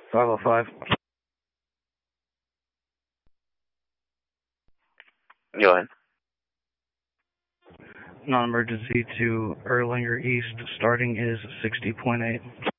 505. Go ahead. Non-emergency to Erlanger East. Starting is 60.8.